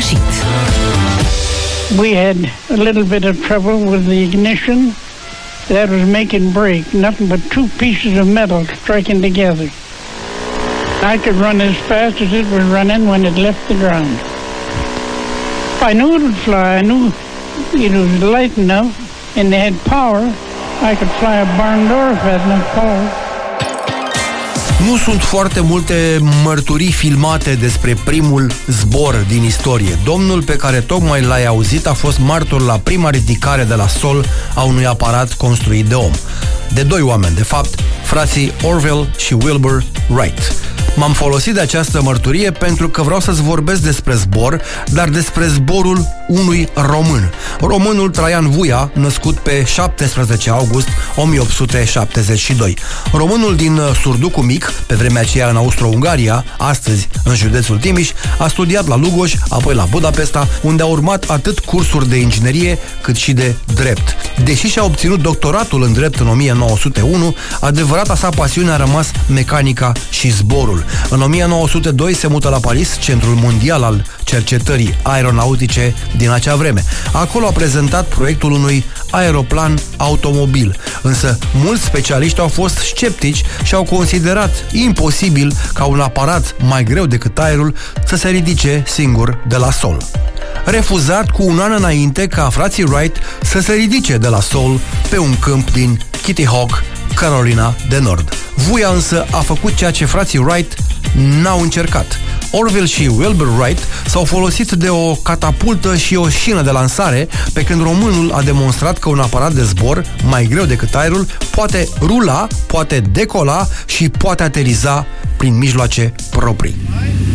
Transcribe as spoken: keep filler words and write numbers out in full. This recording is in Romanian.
sfârșit. We had a little bit of trouble with the ignition. That was make and break. Nothing but two pieces of metal striking together. I could run as fast as it was running when it left the ground. I knew it would fly. I knew it was light enough and they had power. I could fly a barn door if I had enough power. Nu sunt foarte multe mărturii filmate despre primul zbor din istorie. Domnul pe care tocmai l-ai auzit a fost martor la prima ridicare de la sol a unui aparat construit de om. De doi oameni, de fapt, frații Orville și Wilbur Wright. M-am folosit de această mărturie pentru că vreau să-ți vorbesc despre zbor, dar despre zborul unui român. Românul Traian Vuia, născut pe șaptesprezece august o mie opt sute șaptezeci și doi. Românul din Surducu Mic, pe vremea aceea în Austro-Ungaria, astăzi în județul Timiș, a studiat la Lugoj, apoi la Budapesta, unde a urmat atât cursuri de inginerie cât și de drept. Deși și-a obținut doctoratul în drept în o mie nouă sute unu, adevărata sa pasiune a rămas mecanica și zborul. În o mie nouă sute doi se mută la Paris, centrul mondial al cercetării aeronautice din acea vreme. Acolo a prezentat proiectul unui aeroplan automobil, însă mulți specialiști au fost sceptici și au considerat imposibil ca un aparat mai greu decât aerul să se ridice singur de la sol. Refuzat cu un an înainte ca frații Wright să se ridice de la sol pe un câmp din Kitty Hawk, Carolina de Nord. Vuia însă a făcut ceea ce frații Wright n-au încercat. Orville și Wilbur Wright s-au folosit de o catapultă și o șină de lansare, pe când românul a demonstrat că un aparat de zbor, mai greu decât aerul, poate rula, poate decola și poate ateriza prin mijloace proprii.